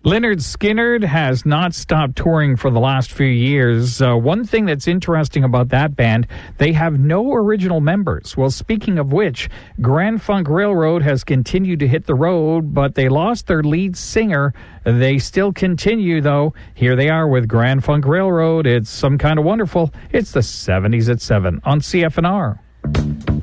Lynyrd Skynyrd has not stopped touring for the last few years. One thing that's interesting about that band, they have no original members. Well, speaking of which, Grand Funk Railroad has continued to hit the road, but they lost their lead singer. They still continue, though. Here they are with Grand Funk Railroad. It's Some Kind of Wonderful. It's the 70s at 7 on CFNR.